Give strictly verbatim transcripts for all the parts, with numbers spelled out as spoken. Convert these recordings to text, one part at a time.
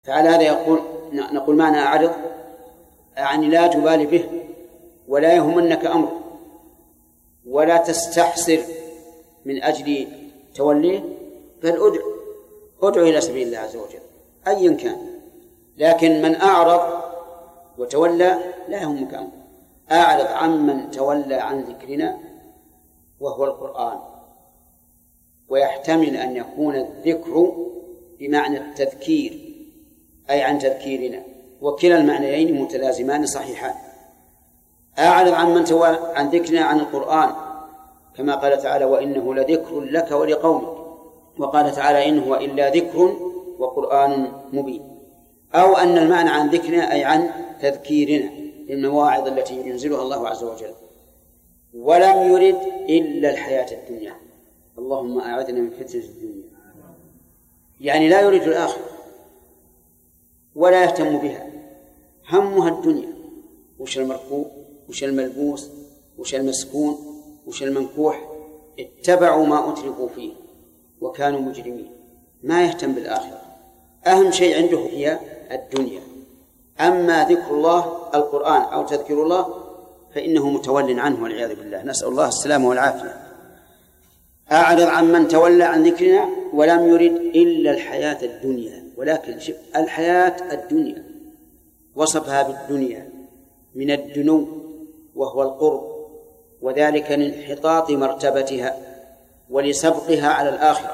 فعلى هذا يقول نقول معنى أعرض يعني لا تبالي به ولا يهمنك أمر ولا تستحسر من أجل توليه، بل أدع أدعو إلى سبيل الله عز وجل أيا كان. لكن من أعرض وتولى لا يهمك أمر. أعرض عمن تولى عن ذكرنا وهو القرآن، ويحتمل أن يكون الذكر بمعنى التذكير أي عن تذكيرنا، وكلا المعنيين متلازمان صحيحان. أعرض عمن تولى عن ذكرنا عن القرآن، كما قال تعالى وإنه لذكر لك ولقومك، وقال تعالى إن هو إلا ذكر وقرآن مبين. أو أن المعنى عن ذكرنا أي عن تذكيرنا للمواعظ التي ينزلها الله عز وجل. ولم يرد إلا الحياة الدنيا، اللهم أعذنا من فتنة الدنيا، يعني لا يريد الآخرة ولا يهتم بها، همها الدنيا. وش المركوب وش الملبوس وش المسكون وش المنكوح، اتبعوا ما أتركوا فيه وكانوا مجرمين، ما يهتم بالآخرة، أهم شيء عنده هي الدنيا. أما ذكر الله القرآن أو تذكر الله فإنه متول عنه والعياذ بالله، نسأل الله السلامة والعافية. أعرض عن من تولى عن ذكرنا ولم يرد إلا الحياة الدنيا. ولكن الحياة الدنيا وصفها بالدنيا من الدنو وهو القرب، وذلك لانحطاط مرتبتها ولسبقها على الآخرة،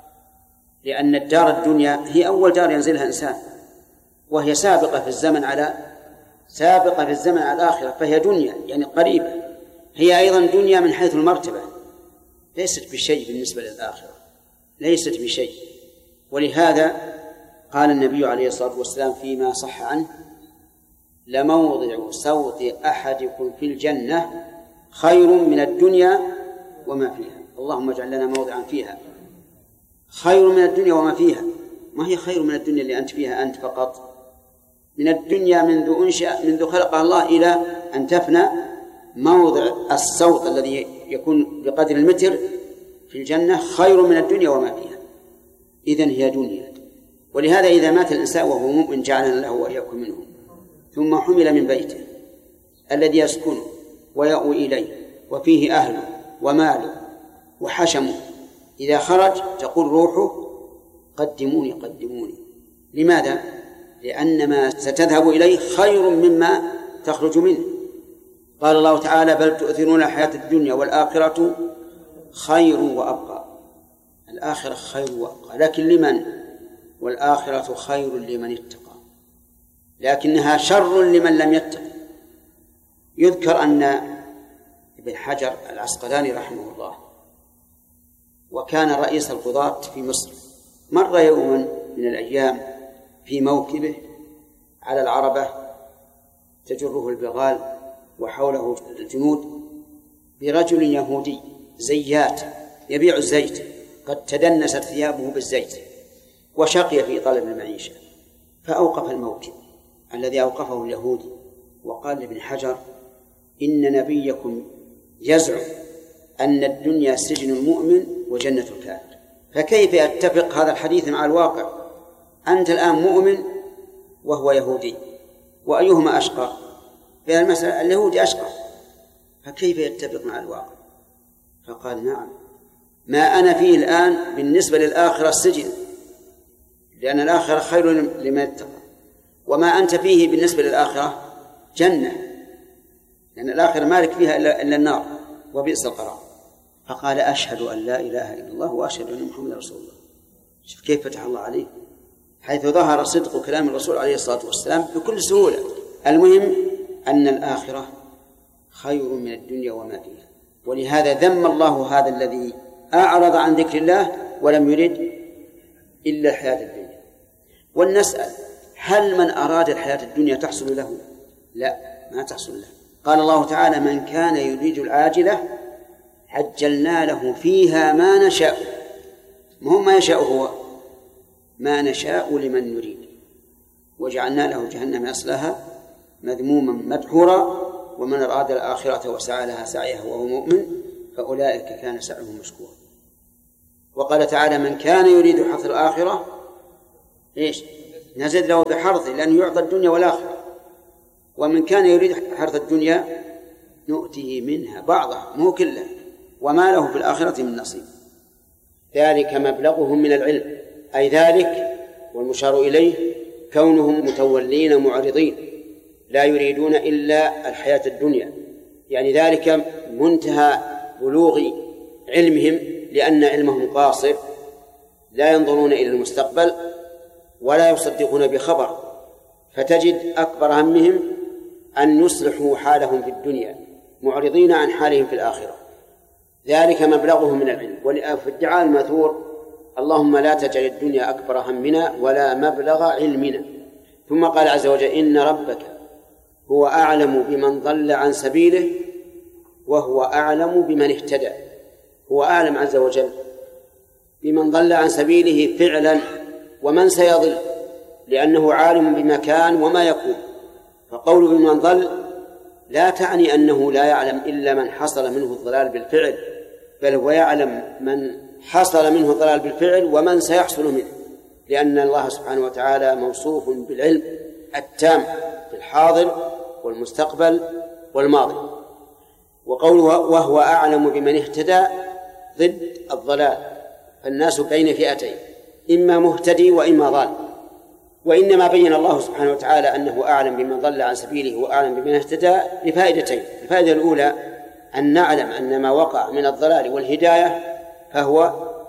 لأن الدار الدنيا هي أول دار ينزلها إنسان، وهي سابقة في الزمن على سابقة في الزمن على الآخرة، فهي دنيا يعني قريبة. هي أيضا دنيا من حيث المرتبة، ليست بشيء بالنسبة للآخرة، ليست بشيء. ولهذا قال النبي عليه الصلاة والسلام فيما صح عنه لموضع صوت أحدكم في الجنة خير من الدنيا وما فيها، اللهم اجعل لنا موضعا فيها. خير من الدنيا وما فيها، ما هي خير من الدنيا اللي أنت فيها أنت فقط، من الدنيا منذ أنشأ منذ خلقها الله إلى أن تفنى موضع الصوت الذي يكون بقدر المتر في الجنة خير من الدنيا وما فيها. إذن هي دنيا. ولهذا إذا مات الإنسان وهو مؤمن جعلنا له وإياكم منهم، ثم حمل من بيته الذي يسكنه ويأوي إليه وفيه أهله وماله وحشمه، إذا خرج تقول روحه قدموني قدموني. لماذا؟ لأن ما ستذهب إليه خير مما تخرج منه. قال الله تعالى بل تؤثرون الحياة الدنيا والآخرة خير وأبقى. الآخرة خير وأبقى، لكن لمن؟ والآخرة خير لمن اتقى، لكنها شر لمن لم يتق. يذكر أن ابن حجر العسقلاني رحمه الله وكان رئيس القضاة في مصر، مر يوما من الأيام في موكبه على العربة تجره البغال وحوله الجنود برجل يهودي زيات يبيع الزيت، قد تدنست ثيابه بالزيت وشقي في طلب المعيشة، فأوقف الموكب الذي أوقفه اليهودي وقال لابن حجر إن نبيكم يزعم أن الدنيا سجن المؤمن وجنة الكافر، فكيف يتفق هذا الحديث مع الواقع؟ أنت الآن مؤمن وهو يهودي، وأيهما أشقى؟ في المسألة اليهودي أشقى، فكيف يتفق مع الواقع؟ فقال نعم، ما أنا فيه الآن بالنسبة للآخرة السجن، لأن الآخرة خير لمن اتقى، وما أنت فيه بالنسبة للآخرة جنة، لأن الآخرة مالك فيها إلا النار وبئس القرار. فقال أشهد أن لا إله إلا الله وأشهد أن محمدا رسول الله. شوف كيف فتح الله عليه، حيث ظهر صدق كلام الرسول عليه الصلاة والسلام بكل سهولة. المهم أن الآخرة خير من الدنيا وما فيها، ولهذا ذم الله هذا الذي أعرض عن ذكر الله ولم يرد إلا الحياة الدنيا. ولنسأل هل من أراد الحياة الدنيا تحصل له؟ لا، ما تحصل له. قال الله تعالى من كان يريد العاجلة عجلنا له فيها ما نشاء، ما هو ما يشاء هو، ما نشاء لمن نريد، وجعلنا له جهنم يصلها مذموما مدحورا ومن أراد الآخرة وسعى لها سعيها وهو مؤمن فأولئك كان سعيهم مشكورا. وقال تعالى من كان يريد حظ الآخرة إيش نزد له بحرثه لأنه يعطى الدنيا والآخرة. ومن كان يريد حرث الدنيا نؤتيه منها بعضها مو كلها وما له في الآخرة من نصيب. ذلك مبلغهم من العلم، أي ذلك والمشار إليه كونهم متولين معرضين لا يريدون إلا الحياة الدنيا، يعني ذلك منتهى بلوغ علمهم، لأن علمهم قاصر لا ينظرون إلى المستقبل ولا يصدقون بخبر، فتجد أكبر همهم أن يصلحوا حالهم في الدنيا معرضين عن حالهم في الآخرة. ذلك مبلغهم من العلم. وفي الدعاء الماثور اللهم لا تجعل الدنيا أكبر همنا ولا مبلغ علمنا. ثم قال عز وجل إن ربك هو أعلم بمن ضل عن سبيله وهو أعلم بمن اهتدى. هو أعلم عز وجل بمن ضل عن سبيله فعلا ومن سيضل، لأنه عالم بما كان وما يكون. فقول بمن ضل لا تعني أنه لا يعلم إلا من حصل منه الضلال بالفعل، بل هو يعلم من حصل منه الضلال بالفعل ومن سيحصل منه، لأن الله سبحانه وتعالى موصوف بالعلم التام في الحاضر والمستقبل والماضي. وقوله وهو أعلم بمن اهتدى ضد الضلال، فالناس بين فئتين، إما مهتدي وإما ضال. وإنما بين الله سبحانه وتعالى أنه أعلم بمن ضل عن سبيله وأعلم بمن اهتدى لفائدتين. الفائدة الأولى أن نعلم أن ما وقع من الضلال والهداية فهو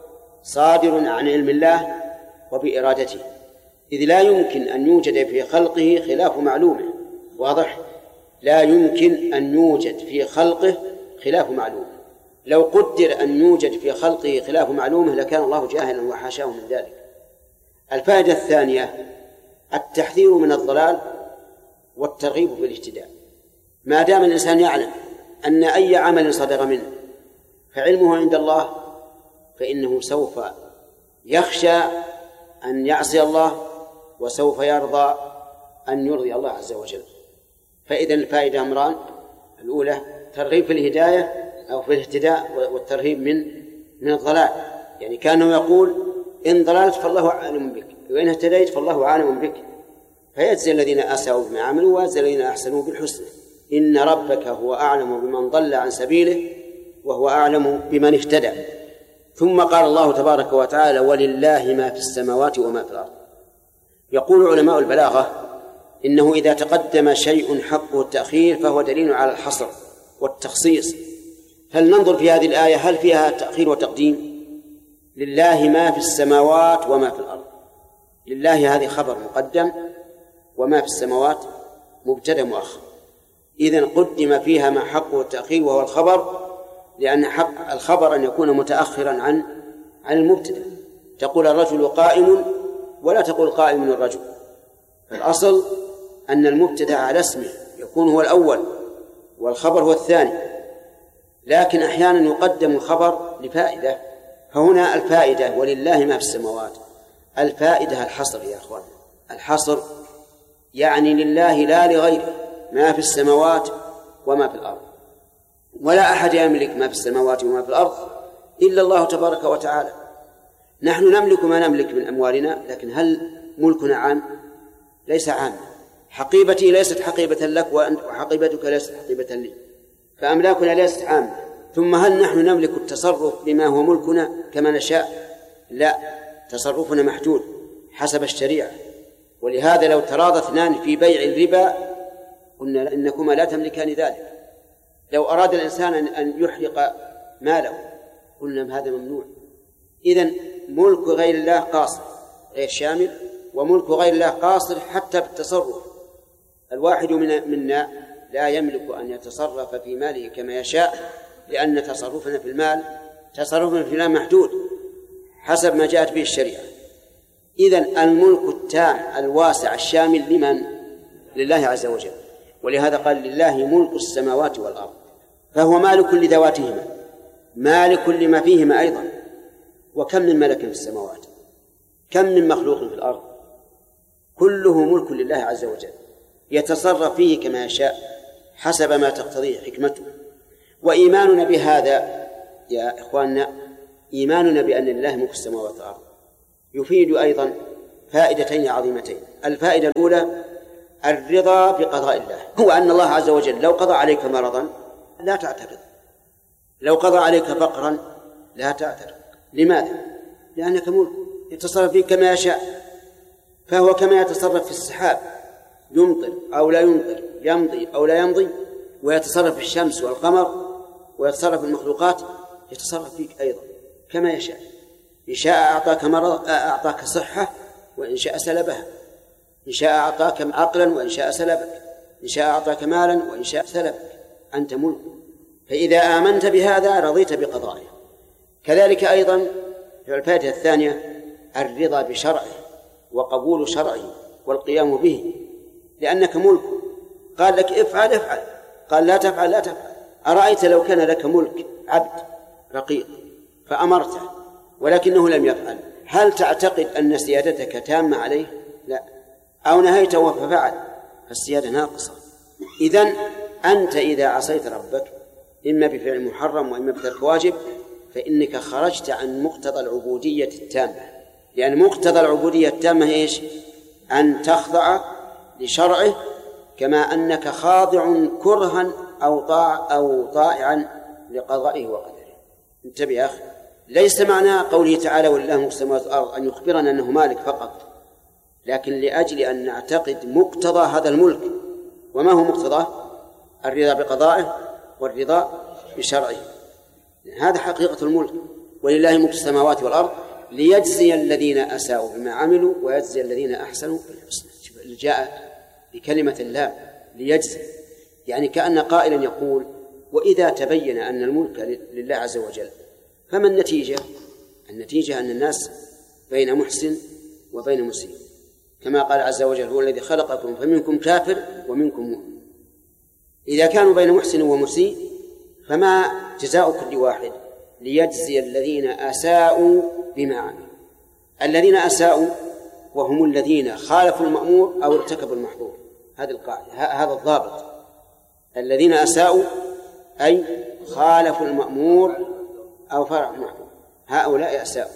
صادر عن علم الله وبإرادته، إذ لا يمكن أن يوجد في خلقه خلاف معلومه. واضح؟ لا يمكن أن يوجد في خلقه خلاف معلومه. لو قدر أن يوجد في خلقه خلاف معلومه لكان الله جاهلا وحاشاه من ذلك. الفائدة الثانية التحذير من الضلال والترغيب في الاهتداء. ما دام الإنسان يعلم أن أي عمل صدر منه فعلمه عند الله، فإنه سوف يخشى أن يعصي الله وسوف يرضى أن يرضي الله عز وجل. فإذا الفائدة أمران: الأولى ترغيب في الهداية أو في الاهتداء، والترهيب من من الضلال، يعني كانه يقول إن ضللت فالله عالم بك وإن اهتديت فالله عالم بك، فيجزي الذين أساءوا بما عملوا ويجزي الذين أحسنوا بالحسنى. إن ربك هو أعلم بمن ضل عن سبيله وهو أعلم بمن اهتدى. ثم قال الله تبارك وتعالى ولله ما في السماوات وما في الأرض. يقول علماء البلاغة إنه إذا تقدم شيء حقه التأخير فهو دليل على الحصر والتخصيص. فلننظر في هذه الآية هل فيها تأخير وتقديم؟ لله ما في السماوات وما في الأرض. لله هذه خبر مقدم، وما في السماوات مبتدأ مؤخر، إذن قدم فيها ما حقه التأخير وهو الخبر، لأن حق الخبر أن يكون متأخرا عن عن المبتدأ. تقول الرجل قائم ولا تقول قائم الرجل، فالأصل أن المبتدأ على اسمه يكون هو الأول والخبر هو الثاني، لكن أحيانا يقدم الخبر لفائدة. فهنا الفائدة ولله ما في السماوات، الفائدة الحصر يا أخوان، الحصر يعني لله لا لغيره ما في السماوات وما في الأرض، ولا أحد يملك ما في السماوات وما في الأرض إلا الله تبارك وتعالى. نحن نملك ما نملك من أموالنا، لكن هل ملكنا عام؟ ليس عام. حقيبتي ليست حقيبة لك وحقيبتك ليست حقيبة لي، فأملاكنا ليست عامة. ثم هل نحن نملك التصرف بما هو ملكنا كما نشاء؟ لا، تصرفنا محدود حسب الشريعة. ولهذا لو تراضى اثنان في بيع الربا قلنا إنكما لا تملكان ذلك. لو أراد الإنسان أن يحرق ماله قلنا هذا ممنوع. إذن ملك غير الله قاصر غير شامل، وملك غير الله قاصر حتى بالتصرف. الواحد منا لا يملك أن يتصرف في ماله كما يشاء، لأن تصرفنا في المال تصرفنا في المال محدود حسب ما جاءت به الشريعة. إذن الملك التام الواسع الشامل لمن؟ لله عز وجل. ولهذا قال لله ملك السماوات والأرض، فهو مالك لذواتهما مالك لما فيهما أيضا. وكم من ملك في السماوات، كم من مخلوق في الأرض، كله ملك لله عز وجل يتصرف فيه كما يشاء حسب ما تقتضيه حكمته. وإيماننا بهذا يا إخواننا، إيماننا بأن لله ملك السماوات والأرض يفيد أيضا فائدتين عظيمتين. الفائدة الأولى الرضا بقضاء الله، هو أن الله عز وجل لو قضى عليك مرضا لا تعترض، لو قضى عليك فقرا لا تعترض. لماذا؟ لأنك ملك يتصرف فيك كما يشاء، فهو كما يتصرف في السحاب، يمطر أو لا يمطر، يمضي أو لا يمضي، ويتصرف في الشمس والقمر، ويتصرف في المخلوقات، يتصرف فيك أيضا كما يشاء. إن شاء أعطاك مرض أعطاك صحة، وإن شاء سلبها، إن شاء أعطاك عقلا وإن شاء سلبك، إن شاء أعطاك مالا وإن شاء سلبك، أنت ملك. فإذا آمنت بهذا رضيت بقضائه. كذلك أيضا في الفائدة الثانية الرضا بشرعه وقبول شرعه والقيام به، لأنك ملك، قال لك افعل افعل، قال لا تفعل لا تفعل. أرأيت لو كان لك ملك عبد رقيق فأمرته ولكنه لم يفعل، هل تعتقد أن سيادتك تامة عليه؟ لا. أو نهيته ففعل، فالسيادة ناقصة. إذن أنت إذا عصيت ربك إما بفعل محرم وإما بترك واجب فإنك خرجت عن مقتضى العبودية التامة، لأن مقتضى العبودية التامة إيش؟ أن تخضع لشرعه كما أنك خاضع كرها أو طاع أو طائعا لقضائه وقدره. انتبه يا أخي، ليس معنى قوله تعالى ولله ملك السماوات والأرض أن يخبرنا أنه مالك فقط، لكن لأجل أن نعتقد مقتضى هذا الملك. وما هو مقتضاه؟ الرضا بقضائه والرضا بشرعه. هذا حقيقة الملك. ولله ملك السماوات والأرض ليجزي الذين أساءوا بما عملوا ويجزي الذين أحسنوا بالحسنى. جاء بكلمة الله ليجزي، يعني كأن قائلا يقول وإذا تبين أن الملك لله عز وجل فما النتيجة؟ النتيجة أن الناس بين محسن وبين مسيء، كما قال عز وجل هو الذي خلقكم فمنكم كافر ومنكم مؤمن. إذا كانوا بين محسن ومسيء فما جزاء كل واحد؟ ليجزي الذين أساءوا بما عملوا. الذين أساءوا وهم الذين خالفوا المأمور أو ارتكبوا المحظور، هذه القاعدة، هذا الضابط. الذين أساءوا أي خالفوا المأمور أو فرعوا المحظور، هؤلاء أساءوا.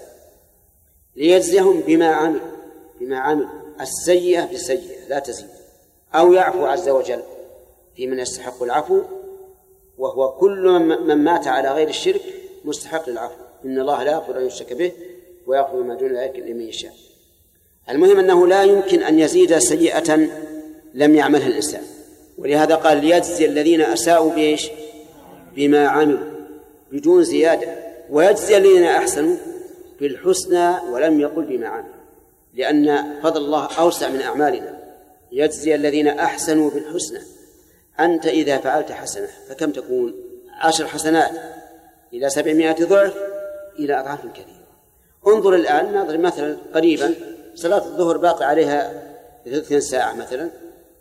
ليجزيهم بما عملوا، بما عملوا السيئة بالسيئة لا تزيد، أو يعفو عز وجل في من يستحق العفو، وهو كل من مات على غير الشرك مستحق للعفو. إن الله لا يغفر أن يشرك به ويغفر ما دون ذلك لمن يشاء. المهم أنه لا يمكن أن يزيد سيئة لم يعملها الإنسان، ولهذا قال ليجزي الذين أساءوا بإيش؟ بما عملوا بدون زيادة، ويجزي الذين أحسنوا بالحسنى ولم يقل بما عملوا، لأن فضل الله أوسع من أعمالنا. يجزي الذين أحسنوا بالحسنى. أنت إذا فعلت حسنة فكم تكون؟ عشر حسنات إلى سبعمائة ضعف إلى أضعاف كثيرة. انظر الآن، نضرب مثلا قريبا صلاة الظهر باقي عليها ثلاثين ساعة مثلا،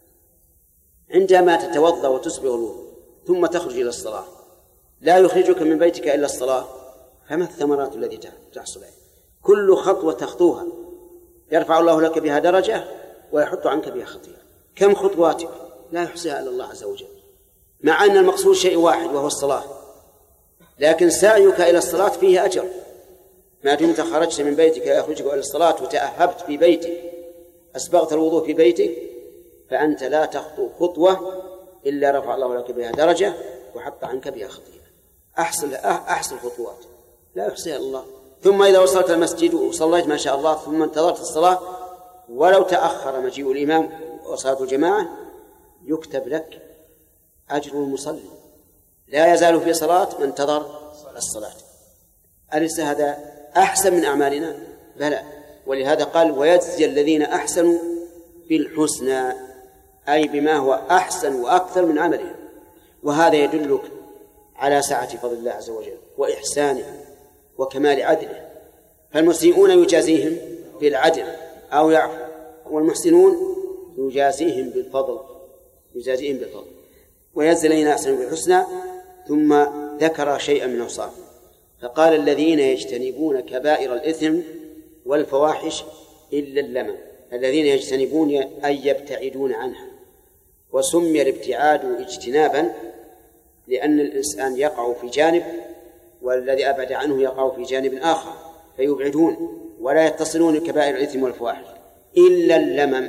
عندما تتوضأ وتسبغ الوضوء ثم تخرج إلى الصلاة لا يخرجك من بيتك إلا الصلاة، فما الثمرات التي تحصل عليها؟ كل خطوة تخطوها يرفع الله لك بها درجة ويحط عنك بها خطيئة. كم خطواتك لا يحصيها إلا الله عز وجل، مع أن المقصود شيء واحد وهو الصلاة، لكن سعيك إلى الصلاة فيه أجر. ما دمت خرجت من بيتك يخرجك إلى الصلاة وتأهبت في بيتك، أسبغت الوضوء في بيتك، فأنت لا تخطو خطوة إلا رفع الله لك بها درجة وحط عنك بها خطيئة. أحسن أحسن خطوات لا يحصيها الله. ثم إذا وصلت المسجد وصليت ما شاء الله ثم انتظرت الصلاة، ولو تأخر مجيء الإمام وصلاة الجماعة يكتب لك أجر المصلي، لا يزال في صلاة من انتظر الصلاة. أليس هذا أحسن من أعمالنا؟ بلى. ولهذا قال ويجزي الذين أحسنوا بالحسنى، أي بما هو أحسن وأكثر من عملهم. وهذا يدلك على سعة فضل الله عز وجل وإحسانه وكمال عدله. فالمسيئون يجازيهم بالعدل أو يعفو، والمحسنون يجازيهم بالفضل يجازيهم بالفضل. ويجزي الذين أحسنوا بالحسنى، ثم ذكر شيئا من أوصاف فقال الذين يجتنبون كبائر الإثم والفواحش إلا اللمم. الذين يجتنبون أي يبتعدون عنها، وسمي الابتعاد اجتنابا لأن الإنسان يقع في جانب والذي أبعد عنه يقع في جانب آخر، فيبعدون ولا يتصلون بكبائر الإثم والفواحش إلا اللمم.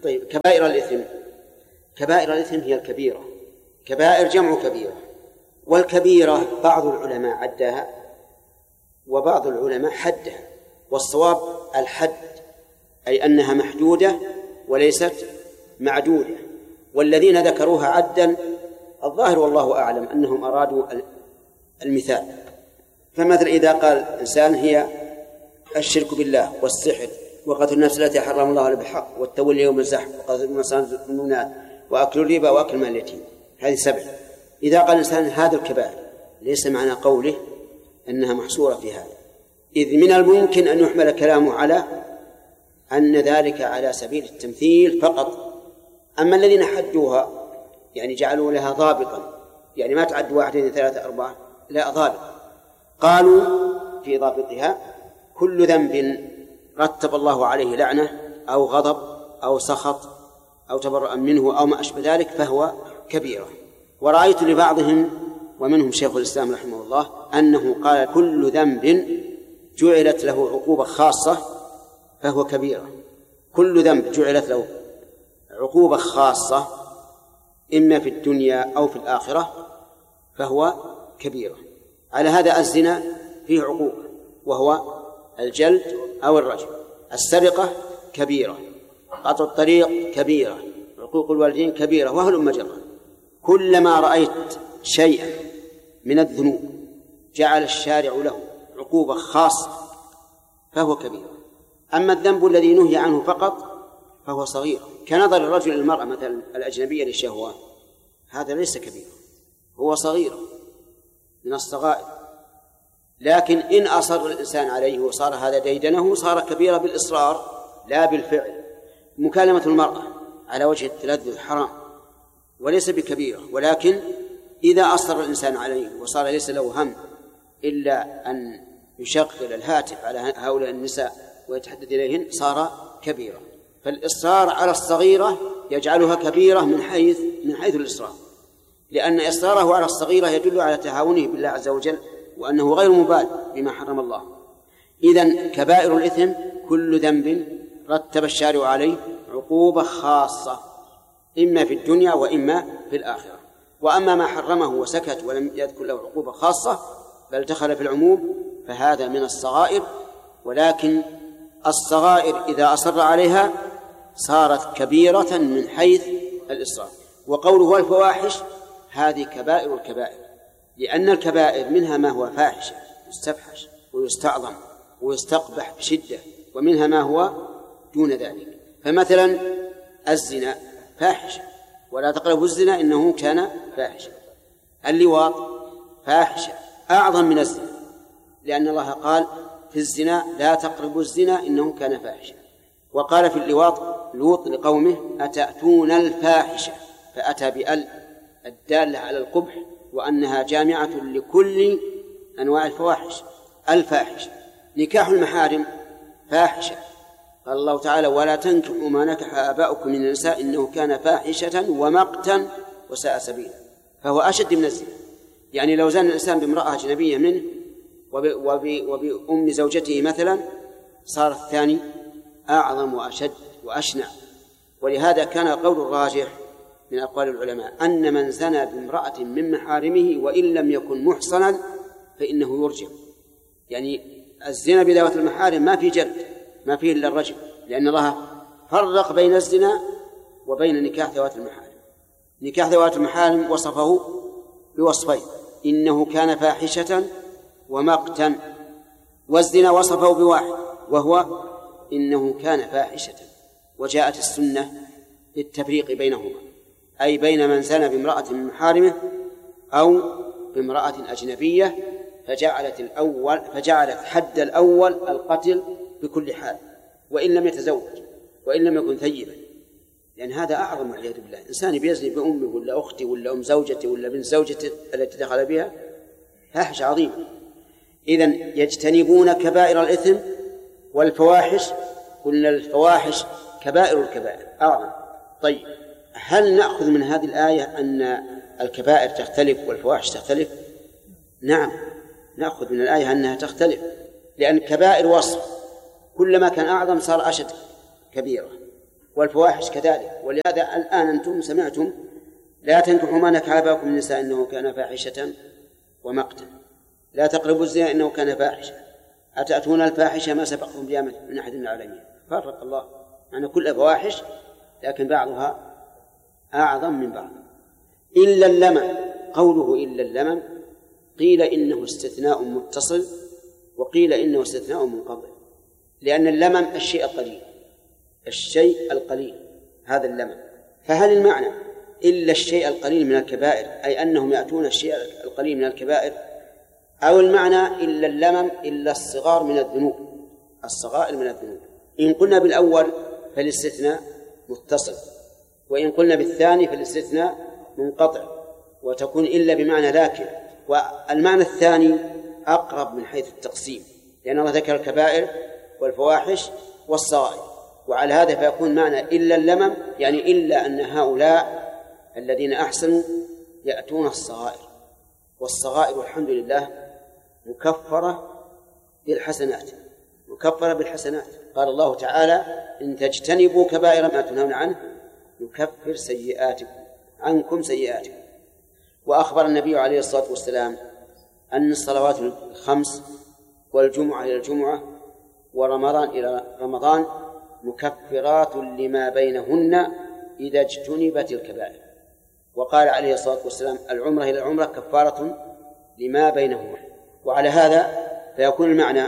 طيب كبائر الإثم، كبائر الإثم هي الكبيرة، كبائر جمع كبيرة، والكبيرة بعض العلماء عدها وبعض العلماء حدها، والصواب الحد، أي أنها محدودة وليست معدودة، والذين ذكروها عدا الظاهر والله أعلم أنهم أرادوا المثال. فمثل إذا قال إنسان هي الشرك بالله والسحر وقتل النفس التي حرم الله بالحق والتولي يوم الزحف وقتل المؤمنات وأكل الربا وأكل مال اليتيم، هذه سبع. إذا قال الإنسان هذا الكبائر ليس معنى قوله أنها محصورة في هذا، إذ من الممكن أن يحمل كلامه على أن ذلك على سبيل التمثيل فقط. أما الذين حدوها يعني جعلوا لها ضابطا، يعني ما تعد واحدين ثلاثة أربعة، لا ضابط، قالوا في ضابطها كل ذنب رتب الله عليه لعنة أو غضب أو سخط أو تبرأ منه أو ما أشبه ذلك فهو كبيرة. ورأيت لبعضهم ومنهم شيخ الإسلام رحمه الله أنه قال كل ذنب جعلت له عقوبة خاصة فهو كبيرة. كل ذنب جعلت له عقوبة خاصة إما في الدنيا أو في الآخرة فهو كبيرة. على هذا الزنا فيه عقوبة وهو الجلد أو الرجم، السرقة كبيرة، قطع الطريق كبيرة، عقوق الوالدين كبيرة، وهل مجرة. كلما رأيت شيئا من الذنوب جعل الشارع له عقوبة خاصة فهو كبيرة. أما الذنب الذي نهي عنه فقط فهو صغير، كنظر الرجل للمرأة مثلا الأجنبية للشهوة، هذا ليس كبير، هو صغير من الصغائر. لكن إن أصر الإنسان عليه وصار هذا ديدنه صار كبيرة بالإصرار لا بالفعل. مكالمة المرأة على وجه التلذذ حرام وليس بكبيرة، ولكن إذا أصر الإنسان عليه وصار ليس له هم إلا أن يشغل الهاتف على هؤلاء النساء ويتحدث إليهن صار كبيرة. فالإصرار على الصغيرة يجعلها كبيرة من حيث من حيث الإصرار، لأن إصراره على الصغيرة يدل على تهاونه بالله عز وجل وأنه غير مبال بما حرم الله. إذن كبائر الإثم كل ذنب رتب الشارع عليه عقوبة خاصة إما في الدنيا وإما في الآخرة. وأما ما حرمه وسكت ولم يذكر له عقوبة خاصة بل دخل في العموم فهذا من الصغائر. ولكن الصغائر إذا أصر عليها صارت كبيرة من حيث الإصرار. وقوله والفواحش هذه كبائر الكبائر، لأن الكبائر منها ما هو فاحش يستفحش ويستعظم ويستقبح بشدة، ومنها ما هو دون ذلك. فمثلا الزنا فاحشة ولا تقربوا الزنا إنه كان فاحشة، اللواط فاحشة أعظم من الزنا، لأن الله قال في الزنا لا تقربوا الزنا إنه كان فاحشة، وقال في اللواط لوط لقومه أتأتون الفاحشة، فأتى بأل الدالة على القبح وأنها جامعة لكل أنواع الفواحش الفاحشة. نكاح المحارم فاحشة، قال الله تعالى ولا تنكحوا ما نكح آباؤكم من النساء إنه كان فاحشة ومقتا وساء سبيلا، فهو أشد من الزنا. يعني لو زن الإنسان بامرأة أجنبية منه وبأم زوجته مثلا صار الثاني أعظم وأشد وأشنع. ولهذا كان قول الراجح من أقوال العلماء أن من زنى بامرأة من محارمه وإن لم يكن محصنا فإنه يرجم. يعني الزنا بذوات المحارم ما في جلد، ما فيه إلا الرجم، لأن الله فرق بين الزنا وبين نكاح ذوات المحارم. نكاح ذوات المحارم وصفه بوصفين إنه كان فاحشة ومقتا، والزنا وصفه بواحد وهو إنه كان فاحشة. وجاءت السنة للتفريق بينهما، أي بين من زنى بامرأة من محارمه أو بامرأة أجنبية، فجعلت الأول فجعلت حد الأول القتل بكل حال وإن لم يتزوج وإن لم يكن ثيبا، لأن هذا أعظم والعياذ بالله. إنسان بيزني بأمه ولا أختي ولا أم زوجته ولا بنت زوجته التي دخل بها فاحشة عظيمة. إذن يجتنبون كبائر الإثم والفواحش، قلنا الفواحش كبائر الكبائر أعظم. طيب هل نأخذ من هذه الآية أن الكبائر تختلف والفواحش تختلف؟ نعم نأخذ من الآية أنها تختلف، لأن الكبائر وصف، كلما كان أعظم صار أشد كبيرة، والفواحش كذلك. ولهذا الآن أنتم سمعتم لا تنكحوا ما نكح آباؤكم من النساء إنه كان فاحشة ومقتا، لا تقربوا الزنا إنه كان فاحشة، أتأتون الفاحشة ما سبقكم بها من أحد من العالمين. فرق الله أن كل فواحش لكن بعضها أعظم من بعض. إلا اللمم، قوله إلا اللمم قيل إنه استثناء متصل وقيل إنه استثناء منقطع، لأن اللمم الشيء القليل، الشيء القليل هذا اللمم. فهل المعنى إلا الشيء القليل من الكبائر أي أنهم يأتون الشيء القليل من الكبائر، أو المعنى إلا اللمم إلا الصغار من الذنوب، الصغائر من الذنوب؟ إن قلنا بالأول فالاستثناء متصل، وإن قلنا بالثاني فالاستثناء منقطع، وتكون إلا بمعنى لكن. والمعنى الثاني أقرب من حيث التقسيم، لأن الله ذكر الكبائر والفواحش والصغائر، وعلى هذا فيكون معنى إلا اللمم يعني إلا أن هؤلاء الذين أحسنوا يأتون الصغائر، والصغائر والحمد لله مكفرة بالحسنات، مكفرة بالحسنات. قال الله تعالى إن تجتنبوا كبائر ما تنهون عنه نكفر سيئاتكم عنكم سيئاتكم. وأخبر النبي عليه الصلاة والسلام أن الصلوات الخمس والجمعة إلى الجمعة ورمضان إلى رمضان مكفرات لما بينهن إذا اجتنبت الكبائر. وقال عليه الصلاة والسلام العمرة إلى العمرة كفارة لما بينهما. وعلى هذا فيكون المعنى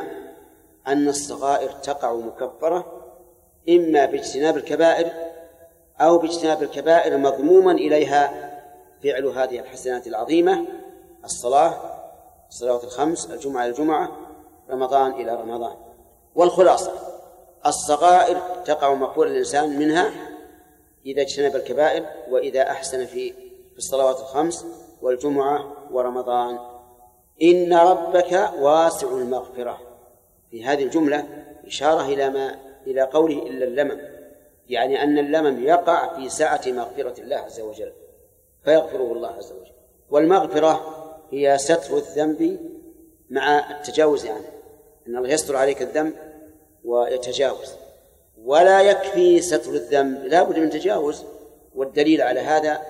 أن الصغائر تقع مكفرة إما باجتناب الكبائر أو باجتناب الكبائر مضموما إليها فعل هذه الحسنات العظيمة: الصلاة، الصلوات الخمس، الجمعة إلى الجمعة، رمضان إلى رمضان. والخلاصة الصغائر تقع مقبول الإنسان منها إذا اجتنب الكبائر وإذا أحسن في الصلوات الخمس والجمعة ورمضان. إن ربك واسع المغفرة، في هذه الجملة إشارة إلى ما إلى قوله إلا اللمم، يعني أن اللمم يقع في سعة مغفرة الله عز وجل فيغفره الله عز وجل. والمغفرة هي ستر الذنب مع التجاوز عنه، يعني إن الله يستر عليك الذنب ويتجاوز. ولا يكفي ستر الذنب، لا بد من تجاوز. والدليل على هذا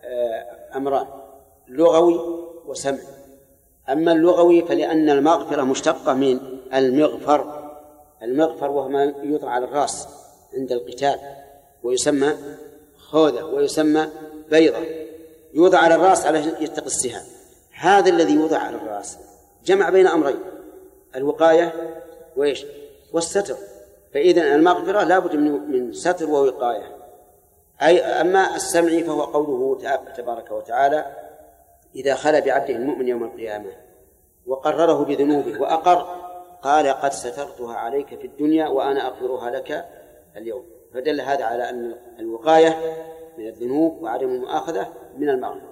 أمران: لغوي وسمعي. أما اللغوي فلأن المغفرة مشتقة من المغفر، المغفر وهو ما يوضع على الرأس عند القتال ويسمى خوذة ويسمى بيضة، يوضع على الرأس على يتقي السهام. هذا الذي يوضع على الرأس جمع بين أمرين: الوقاية وإيش؟ والستر. فإذن المغفرة لا بد من ستر ووقاية. أي أما السمعي فهو قوله تبارك وتعالى إذا خلى بعبده المؤمن يوم القيامة وقرره بذنوبه وأقر قال قد سترتها عليك في الدنيا وأنا أغفرها لك اليوم. فدل هذا على أن الوقاية من الذنوب وعدم المؤاخذة من المغفرة.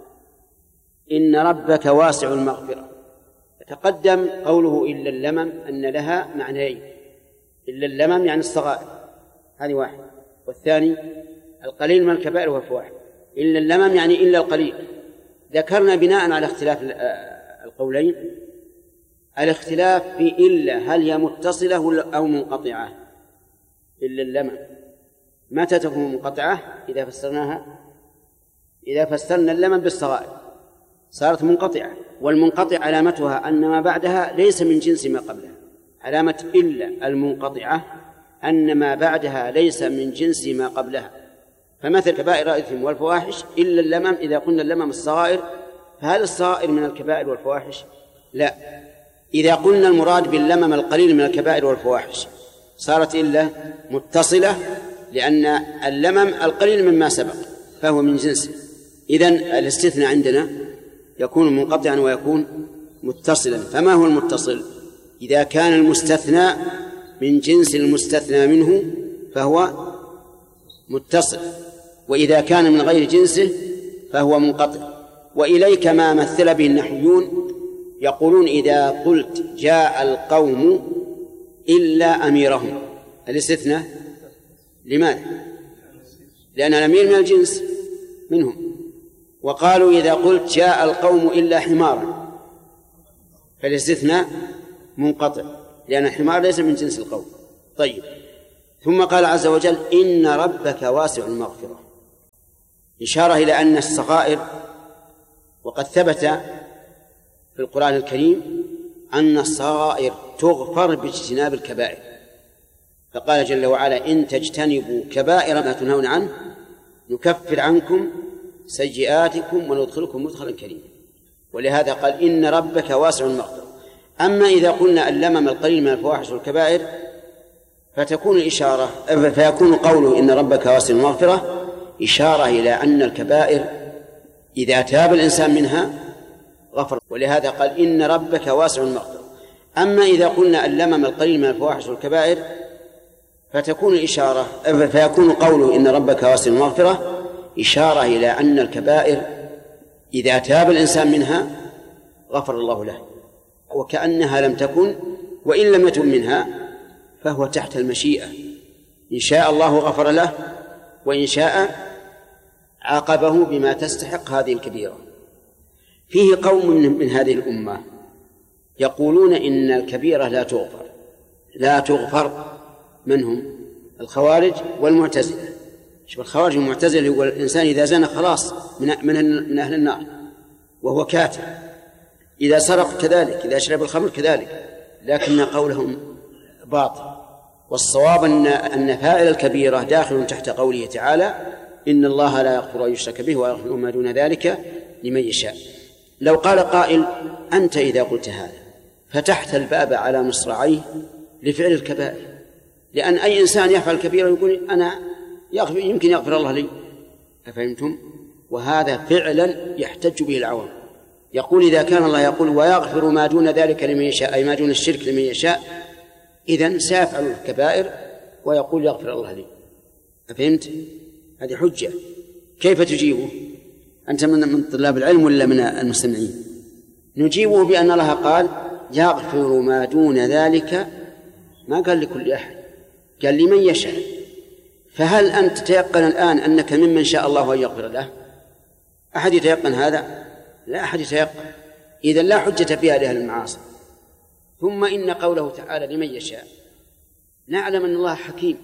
إن ربك واسع المغفرة. تقدم قوله إلا اللمم أن لها معنيين: إلا اللمم يعني الصغائر، هذه واحد، والثاني القليل من الكبائر والفواحش. إلا اللمم يعني إلا القليل. ذكرنا بناء على اختلاف القولين الاختلاف في إلا هل هي متصلة أو منقطعة. إلا اللمم متى تكون منقطعة؟ إذا فسرناها إذا فسرنا اللمم بالصغائر صارت منقطعة، والمنقطع علامتها أن ما بعدها ليس من جنس ما قبلها. علامة إلا المنقطعة أن ما بعدها ليس من جنس ما قبلها. فمثل كبائر الإثم والفواحش إلا اللمم، إذا قلنا اللمم الصغائر فهل الصغائر من الكبائر والفواحش؟ لا. إذا قلنا المراد باللمم القليل من الكبائر والفواحش صارت إلا متصلة، لأن اللمم القليل مما سبق فهو من جنسه. إذن الاستثناء عندنا يكون منقطعا ويكون متصلا. فما هو المتصل؟ إذا كان المستثنى من جنس المستثنى منه فهو متصل، وإذا كان من غير جنسه فهو منقطع. وإليك ما مثل به النحويون يقولون إذا قلت جاء القوم إلا أميرهم، الاستثناء لماذا؟ لأن الأمير من الجنس منهم. وقالوا إذا قلت جاء القوم إلا حمارا فالاستثناء منقطع، لأن الحمار ليس من جنس القوم. طيب، ثم قال عز وجل إن ربك واسع المغفرة، إشارة إلى أن الصغائر، وقد ثبت في القرآن الكريم أن الصغائر تغفر باجتناب الكبائر، فقال جل وعلا إن تجتنبوا كبائر ما تنهون عنه نكفر عنكم سيئاتكم وندخلكم مدخلا كريما. ولهذا قال إن ربك واسع المغفرة. أما إذا قلنا اللمم القليل من الفواحش والكبائر فتكون الإشارة فيكون قوله إن ربك واسع المغفرة إشارة إلى أن الكبائر إذا تاب الإنسان منها غفر، ولهذا قال إن ربك واسع المغفرة. أما إذا قلنا اللمم القليل من الفواحش والكبائر فتكون الإشارة فيكون قوله إن ربك واسع المغفرة إشارة إلى أن الكبائر إذا تاب الإنسان منها غفر الله له، وكأنها لم تكن، وإن لم يتب منها فهو تحت المشيئة، إن شاء الله غفر له وإن شاء عاقبه بما تستحق هذه الكبيرة. فيه قوم من هذه الأمة يقولون إن الكبيرة لا تغفر لا تغفر من هم؟ الخوارج والمعتزلة. شوف الخوارج والمعتزلة هو الإنسان إذا زنى خلاص من من أهل النار وهو كافر، إذا سرق كذلك، إذا شرب الخمر كذلك، لكن قولهم باطل. والصواب أن أن فاعل الكبيرة داخل تحت قوله تعالى إن الله لا يغفر أن يشرك به ويغفر ما دون ذلك لمن يشاء. لو قال قائل أنت إذا قلت هذا فتحت الباب على مصراعيه لفعل الكبائر، لأن أي إنسان يفعل الكبيرة يقول أنا يغفر يمكن يغفر الله لي، أفهمتم؟ وهذا فعلا يحتج به العوام، يقول إذا كان الله يقول ويغفر ما دون ذلك لمن يشاء أي ما دون الشرك لمن يشاء، إذن سيفعل الكبائر ويقول يغفر الله لي، أفهمت؟ هذه حجة. كيف تجيبه؟ أنت من طلاب العلم ولا من المستمعين؟ نجيبه بأن الله قال يغفر ما دون ذلك، ما قال لكل أحد، قال لمن يشاء. فهل أنت تيقن الآن أنك ممن شاء الله أن يغفر له؟ أحد يتيقن هذا؟ لا أحد يتيقن. إذن لا حجة فيها لأهل المعاصي. ثم إن قوله تعالى لمن يشاء، نعلم أن الله حكيم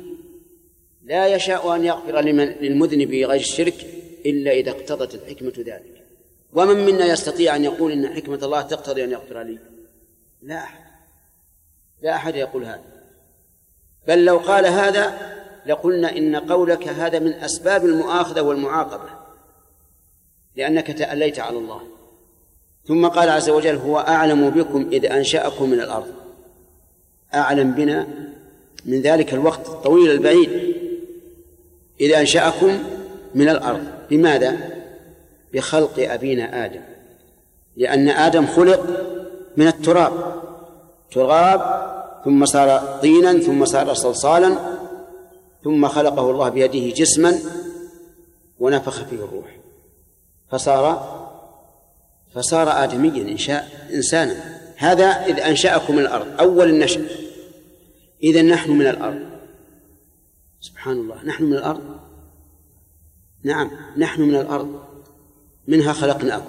لا يشاء أن يغفر لمن للمذنب غير الشرك إلا إذا اقتضت الحكمة ذلك. ومن منا يستطيع أن يقول إن حكمة الله تقتضي أن يغفر لي؟ لا أحد، لا أحد يقول هذا. بل لو قال هذا لقلنا إن قولك هذا من أسباب المؤاخذة والمعاقبة، لأنك تأليت على الله. ثم قال عز وجل هو أعلم بكم إذ أنشأكم من الأرض، أعلم بنا من ذلك الوقت الطويل البعيد، إذ أنشأكم من الأرض. بماذا؟ بخلق أبينا آدم، لأن آدم خلق من التراب، تراب ثم صار طينا ثم صار صلصالا ثم خلقه الله بيده جسما ونفخ فيه الروح فصار فصار آدميا إنشاء إنسانا. هذا إذ أنشأكم من الأرض، أول النشأ. إذن نحن من الأرض، سبحان الله، نحن من الأرض. نعم نحن من الأرض، منها خلقناكم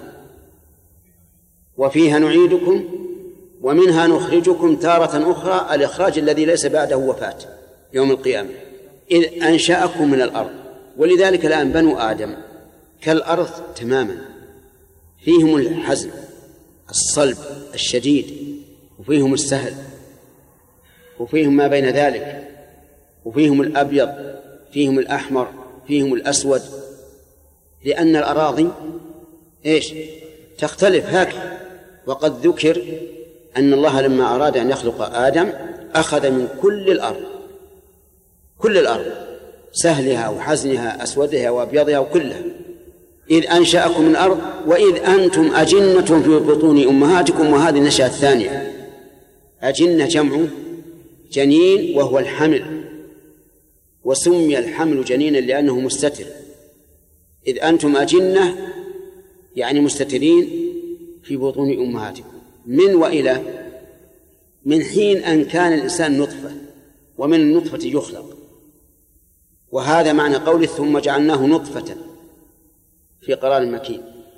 وفيها نعيدكم ومنها نخرجكم تارة أخرى، الإخراج الذي ليس بعده وفاة يوم القيامة. إذ أنشأكم من الأرض. ولذلك الآن بنو آدم كالأرض تماما، فيهم الحزم الصلب الشديد وفيهم السهل وفيهم ما بين ذلك وفيهم الأبيض فيهم الأحمر فيهم الأسود، لأن الأراضي إيش تختلف هكذا. وقد ذكر أن الله لما أراد أن يخلق آدم أخذ من كل الأرض، كل الأرض، سهلها وحزنها أسودها وأبيضها وكلها. إذ أنشأكم من الأرض وإذ أنتم أجنة في بطون أمهاتكم. وهذه النشأة الثانية، أجنة جمع جنين وهو الحمل، وسمي الحمل جنينا لأنه مستتر. إذ أنتم أجنة يعني مستترين في بطون أمهاتكم، من وإلى، من حين أن كان الإنسان نطفة ومن النطفة يخلق. وهذا معنى قوله ثم جعلناه نطفة في قرار مكين.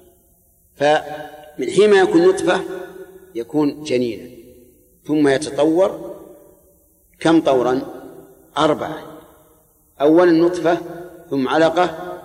فمن حين ما يكون نطفة يكون جنينا ثم يتطور كم طورا؟ أربعة. أولا نطفة ثم علقة